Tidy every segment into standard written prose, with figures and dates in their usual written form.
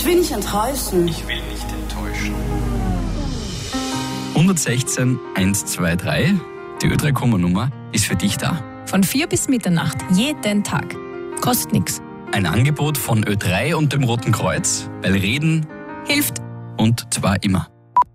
Ich will nicht enttäuschen. Ich will nicht enttäuschen. 116 123, die Ö3-Nummer ist für dich da. Von 4 bis Mitternacht, jeden Tag. Kostet nichts. Ein Angebot von Ö3 und dem Roten Kreuz, weil Reden hilft. Und zwar immer.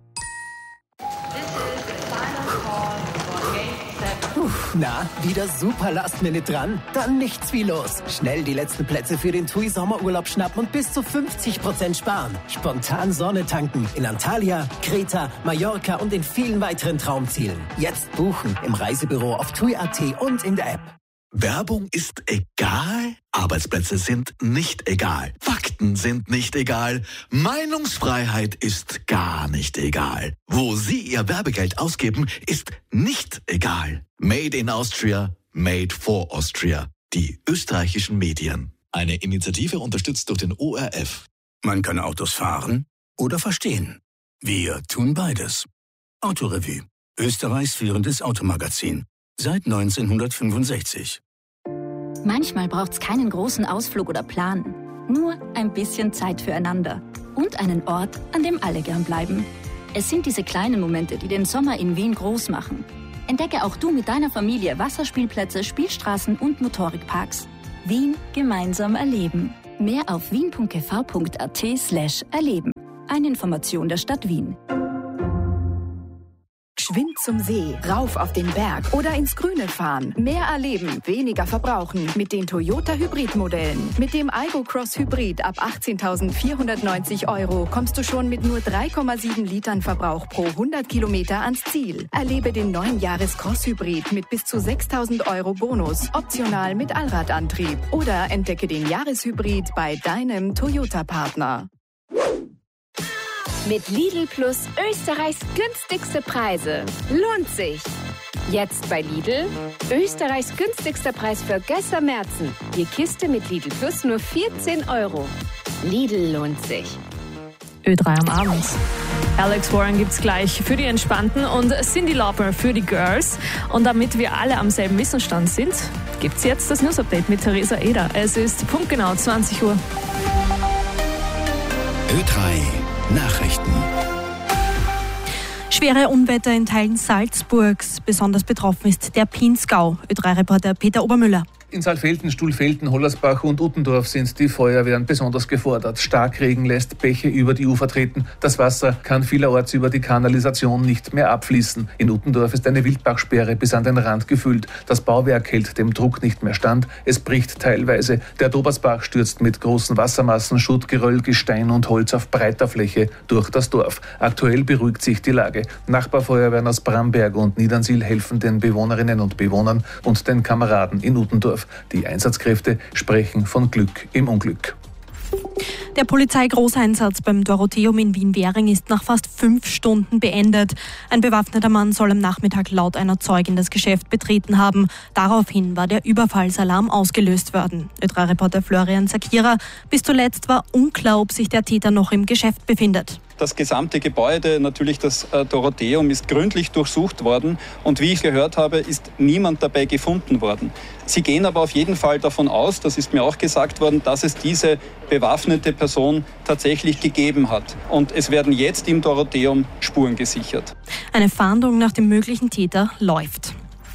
Na, wieder super Last-Minute dran? Dann nichts wie los. Schnell die letzten Plätze für den TUI Sommerurlaub schnappen und bis zu 50% sparen. Spontan Sonne tanken in Antalya, Kreta, Mallorca und in vielen weiteren Traumzielen. Jetzt buchen im Reisebüro auf TUI.at und in der App. Werbung ist egal, Arbeitsplätze sind nicht egal, Fakten sind nicht egal, Meinungsfreiheit ist gar nicht egal. Wo Sie Ihr Werbegeld ausgeben, ist nicht egal. Made in Austria, made for Austria. Die österreichischen Medien. Eine Initiative unterstützt durch den ORF. Man kann Autos fahren oder verstehen. Wir tun beides. Autorevue, Österreichs führendes Automagazin. Seit 1965. Manchmal braucht's keinen großen Ausflug oder Plan. Nur ein bisschen Zeit füreinander. Und einen Ort, an dem alle gern bleiben. Es sind diese kleinen Momente, die den Sommer in Wien groß machen. Entdecke auch du mit deiner Familie Wasserspielplätze, Spielstraßen und Motorikparks. Wien gemeinsam erleben. Mehr auf wien.gv.at/erleben. Eine Information der Stadt Wien. Geschwind zum See, rauf auf den Berg oder ins Grüne fahren. Mehr erleben, weniger verbrauchen mit den Toyota Hybrid-Modellen. Mit dem Aygo Cross Hybrid ab 18.490 € kommst du schon mit nur 3,7 Litern Verbrauch pro 100 Kilometer ans Ziel. Erlebe den neuen Jahres Cross Hybrid mit bis zu 6.000 € Bonus, optional mit Allradantrieb. Oder entdecke den Jahreshybrid bei deinem Toyota-Partner. Mit Lidl Plus Österreichs günstigste Preise. Lohnt sich! Jetzt bei Lidl. Österreichs günstigster Preis für Gösser Märzen. Die Kiste mit Lidl Plus nur 14 €. Lidl lohnt sich. Ö3 am Abend. Alex Warren gibt's gleich für die Entspannten und Cyndi Lauper für die Girls. Und damit wir alle am selben Wissensstand sind, gibt's jetzt das News-Update mit Theresa Eder. Es ist punktgenau 20 Uhr. Ö3 Nachrichten. Schwere Unwetter in Teilen Salzburgs. Besonders betroffen ist der Pinzgau. Ö3-Reporter Peter Obermüller. In Saalfelden, Stuhlfelden, Hollersbach und Uttendorf sind die Feuerwehren besonders gefordert. Starkregen lässt Bäche über die Ufer treten. Das Wasser kann vielerorts über die Kanalisation nicht mehr abfließen. In Uttendorf ist eine Wildbachsperre bis an den Rand gefüllt. Das Bauwerk hält dem Druck nicht mehr stand. Es bricht teilweise. Der Dobersbach stürzt mit großen Wassermassen, Schutt, Geröll, Gestein und Holz auf breiter Fläche durch das Dorf. Aktuell beruhigt sich die Lage. Nachbarfeuerwehren aus Bramberg und Niedernsiel helfen den Bewohnerinnen und Bewohnern und den Kameraden in Uttendorf. Die Einsatzkräfte sprechen von Glück im Unglück. Der Polizeigroßeinsatz beim Dorotheum in Wien-Währing ist nach fast 5 Stunden beendet. Ein bewaffneter Mann soll am Nachmittag laut einer Zeugin das Geschäft betreten haben. Daraufhin war der Überfallsalarm ausgelöst worden. Ö3-Reporter Florian Zakira. Bis zuletzt war unklar, ob sich der Täter noch im Geschäft befindet. Das gesamte Gebäude, natürlich das Dorotheum, ist gründlich durchsucht worden und wie ich gehört habe, ist niemand dabei gefunden worden. Sie gehen aber auf jeden Fall davon aus, das ist mir auch gesagt worden, dass es diese bewaffnete Person tatsächlich gegeben hat. Und es werden jetzt im Dorotheum Spuren gesichert. Eine Fahndung nach dem möglichen Täter läuft.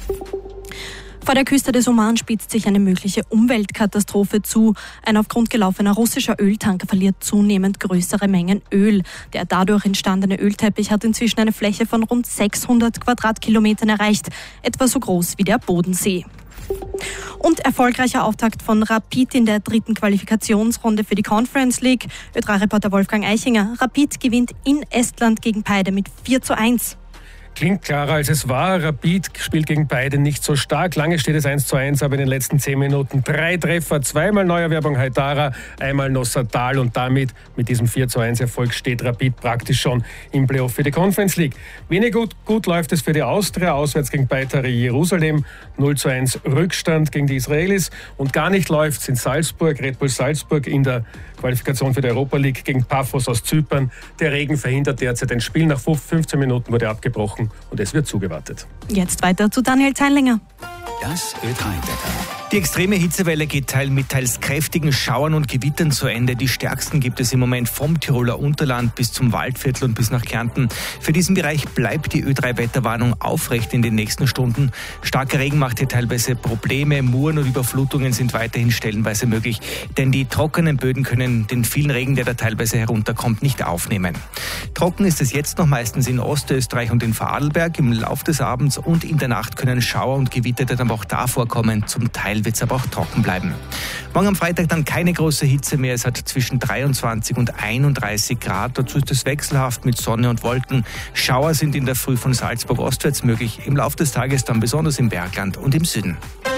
Vor der Küste des Oman spitzt sich eine mögliche Umweltkatastrophe zu. Ein auf Grund gelaufener russischer Öltanker verliert zunehmend größere Mengen Öl. Der dadurch entstandene Ölteppich hat inzwischen eine Fläche von rund 600 Quadratkilometern erreicht, etwa so groß wie der Bodensee. Und erfolgreicher Auftakt von Rapid in der 3. Qualifikationsrunde für die Conference League. Ö3-Reporter Wolfgang Eichinger. Rapid gewinnt in Estland gegen Paide mit 4:1. Klingt klarer als es war. Rapid spielt gegen beide nicht so stark. Lange steht es 1:1, aber in den letzten 10 Minuten 3 Treffer, 2-mal Neuerwerbung Haidara, einmal Nossadal und damit mit diesem 4:1 Erfolg steht Rapid praktisch schon im Playoff für die Conference League. Wenig gut läuft es für die Austria, auswärts gegen Beitar Jerusalem, 0:1 Rückstand gegen die Israelis und gar nicht läuft es in Salzburg, Red Bull Salzburg in der Qualifikation für die Europa League gegen Paphos aus Zypern. Der Regen verhindert derzeit ein Spiel. Nach 15 Minuten wurde abgebrochen und es wird zugewartet. Jetzt weiter zu Daniel Zeinlinger. Das Ö3-Wetter. Die extreme Hitzewelle geht mit teils kräftigen Schauern und Gewittern zu Ende. Die stärksten gibt es im Moment vom Tiroler Unterland bis zum Waldviertel und bis nach Kärnten. Für diesen Bereich bleibt die Ö3-Wetterwarnung aufrecht in den nächsten Stunden. Starker Regen macht hier teilweise Probleme. Muren und Überflutungen sind weiterhin stellenweise möglich, denn die trockenen Böden können den vielen Regen, der da teilweise herunterkommt, nicht aufnehmen. Trocken ist es jetzt noch meistens in Ostösterreich und in Vorarlberg. Im Lauf des Abends und in der Nacht können Schauer und Gewitter dann auch da vorkommen. Zum Teil wird es aber auch trocken bleiben. Morgen am Freitag dann keine große Hitze mehr. Es hat zwischen 23 und 31 Grad. Dazu ist es wechselhaft mit Sonne und Wolken. Schauer sind in der Früh von Salzburg ostwärts möglich. Im Laufe des Tages dann besonders im Bergland und im Süden.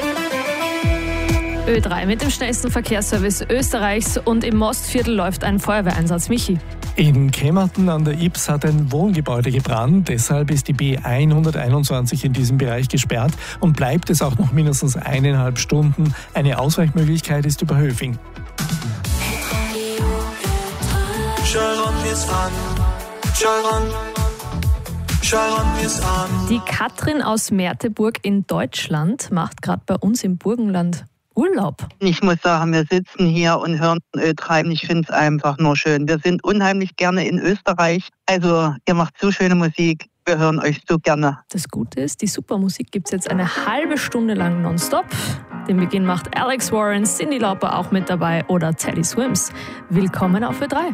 Ö3 mit dem schnellsten Verkehrsservice Österreichs und im Mostviertel läuft ein Feuerwehreinsatz. Michi. In Kemmerten an der Ips hat ein Wohngebäude gebrannt. Deshalb ist die B121 in diesem Bereich gesperrt und bleibt es auch noch mindestens 1,5 Stunden. Eine Ausweichmöglichkeit ist über Höfing. Die Katrin aus Merteburg in Deutschland macht gerade bei uns im Burgenland Urlaub. Ich muss sagen, wir sitzen hier und hören Ö3. Ich finde es einfach nur schön. Wir sind unheimlich gerne in Österreich. Also ihr macht so schöne Musik. Wir hören euch so gerne. Das Gute ist, die super Musik gibt es jetzt eine halbe Stunde lang nonstop. Den Beginn macht Alex Warren, Cyndi Lauper auch mit dabei oder Teddy Swims. Willkommen auf Ö3.